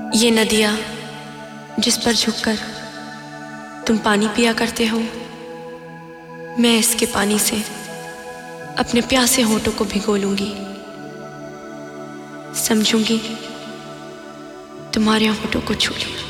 ये नदियाँ जिस पर झुककर तुम पानी पिया करते हो, मैं इसके पानी से अपने प्यासे होठों को भिगो लूंगी। समझूंगी तुम्हारे होठों को छू लिया।